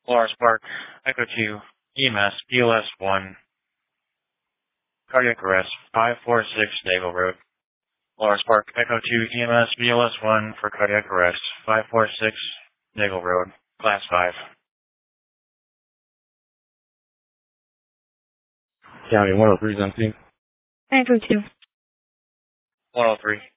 Lawrence Park, Echo 2, EMS, BLS 1, cardiac arrest, 546 Nagel Road. Lawrence Park, Echo 2, EMS, BLS 1 for cardiac arrest, 546 Nagel Road, Class 5. County 103 is on scene. Echo 2. 103.